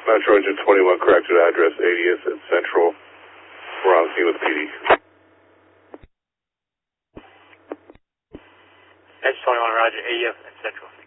Metro Engine 21, corrected address 80th and Central. We're on scene with PD. Edge 21, roger, 80th and Central.